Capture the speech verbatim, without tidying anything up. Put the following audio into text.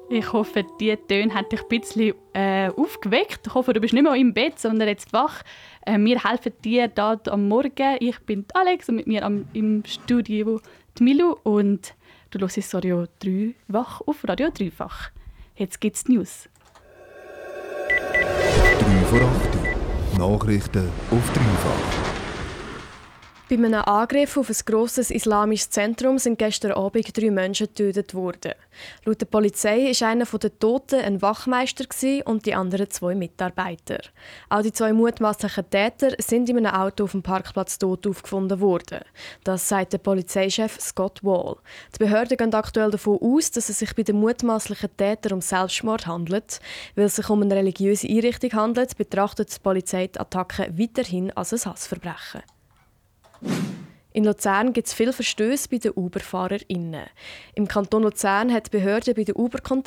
Ich hoffe, diese Töne haben dich ein bisschen äh, aufgeweckt. Ich hoffe, du bist nicht mehr im Bett, sondern jetzt wach. Äh, wir helfen dir hier am Morgen. Ich bin Alex und mit mir am, im Studio die Milu. Und du hörst Radio drei wach auf Radio Dreifach. Jetzt gibt es die News. drei vor acht. Nachrichten auf Dreifach. Bei einem Angriff auf ein grosses islamisches Zentrum sind gestern Abend drei Menschen getötet worden. Laut der Polizei war einer der Toten ein Wachmeister und die anderen zwei Mitarbeiter. Auch die zwei mutmaßlichen Täter sind in einem Auto auf dem Parkplatz tot aufgefunden worden. Das sagt der Polizeichef Scott Wall. Die Behörden gehen aktuell davon aus, dass es sich bei den mutmaßlichen Tätern um Selbstmord handelt. Weil es sich um eine religiöse Einrichtung handelt, betrachtet die Polizei die Attacke weiterhin als ein Hassverbrechen. In Luzern gibt es viele Verstöße bei den Uber-FahrerInnen. Im Kanton Luzern hat die Behörde bei der Uber-Kontrolle